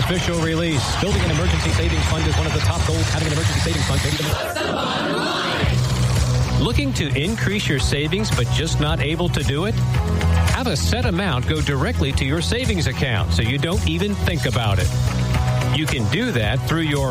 official release. Building an emergency savings fund is one of the top goals. Having an emergency savings fund. Looking to increase your savings but just not able to do it? Have a set amount go directly to your savings account so you don't even think about it. You can do that through your